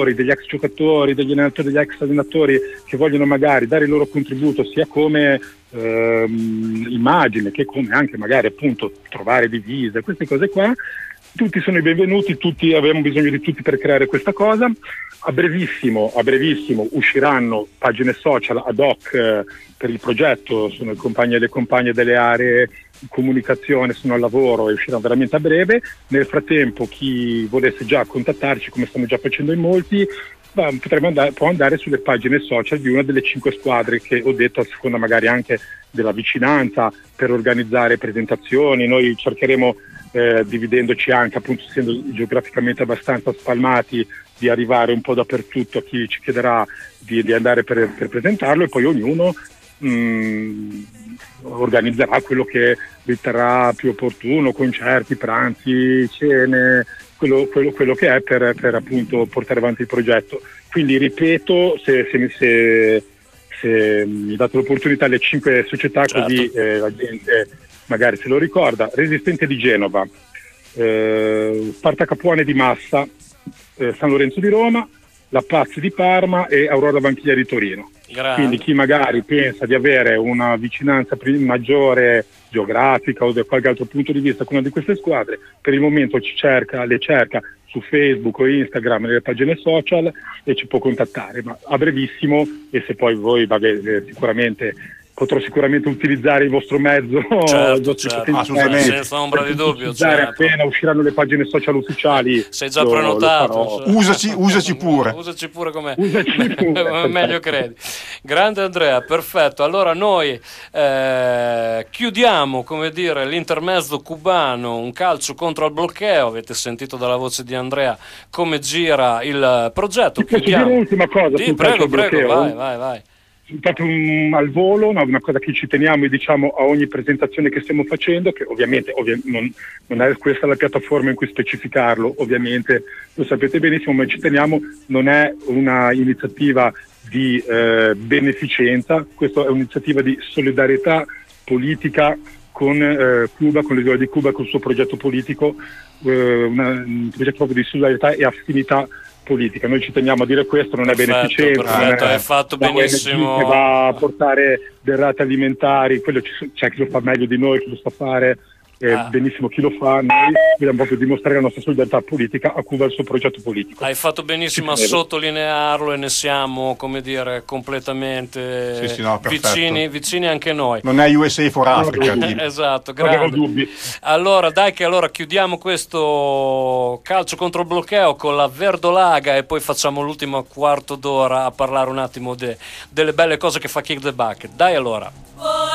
degli ex giocatori, degli allenatori, degli ex allenatori che vogliono magari dare il loro contributo sia come immagine che come anche magari appunto trovare divise, queste cose qua. Tutti sono i benvenuti, tutti abbiamo bisogno di tutti per creare questa cosa. A brevissimo usciranno pagine social ad hoc per il progetto, sono i compagni e le compagne delle aree di comunicazione, sono al lavoro e usciranno veramente a breve. Nel frattempo chi volesse già contattarci, come stanno già facendo in molti, può andare sulle pagine social di una delle 5 squadre che ho detto, a seconda magari anche della vicinanza, per organizzare presentazioni. Noi cercheremo, dividendoci anche, appunto essendo geograficamente abbastanza spalmati, di arrivare un po' dappertutto a chi ci chiederà di andare per presentarlo, e poi ognuno organizzerà quello che riterrà più opportuno, concerti, pranzi, cene, quello che è per appunto portare avanti il progetto. Quindi ripeto, se mi date l'opportunità, le 5 società, certo, così la gente magari se lo ricorda: Resistente di Genova, Sparta Capuane di Massa, San Lorenzo di Roma, la Paz di Parma e Aurora Vanchiglia di Torino. Grande. Quindi chi magari pensa di avere una vicinanza maggiore geografica o da qualche altro punto di vista con una di queste squadre, per il momento le cerca su Facebook o Instagram, nelle pagine social, e ci può contattare, ma a brevissimo. E se poi voi potrò sicuramente utilizzare il vostro mezzo, certo, assolutamente, senza ombra di dubbio, certo. Appena usciranno le pagine social ufficiali. Sei già prenotato, usaci pure come meglio credi. Grande Andrea, perfetto. Allora noi chiudiamo, come dire, l'intermezzo cubano, un calcio contro il bloqueo. Avete sentito dalla voce di Andrea come gira il progetto. Posso dire un'ultima cosa? Sì, prego, vai. Proprio al volo, una cosa che ci teniamo e diciamo a ogni presentazione che stiamo facendo, che ovviamente non è questa la piattaforma in cui specificarlo, ovviamente lo sapete benissimo, ma ci teniamo, non è una iniziativa di beneficenza, questa è un'iniziativa di solidarietà politica con Cuba, con l'isola di Cuba, con il suo progetto politico, un progetto proprio di solidarietà e affinità politica. Noi ci teniamo a dire questo, non è beneficenza, perfetto, hai fatto benissimo, che va a portare derrate alimentari, quello c'è chi lo fa meglio di noi, chi lo sa fare benissimo chi lo fa. Noi dobbiamo proprio dimostrare la nostra solidarietà politica a Cuba e il suo progetto politico. Hai fatto benissimo a sottolinearlo, e ne siamo, come dire, completamente vicini anche noi. Non è USA for Africa. Esatto, grande. Allora chiudiamo questo calcio contro il bloqueo con la Verdolaga, e poi facciamo l'ultimo quarto d'ora a parlare un attimo delle belle cose che fa Kick the Bucket. Dai allora.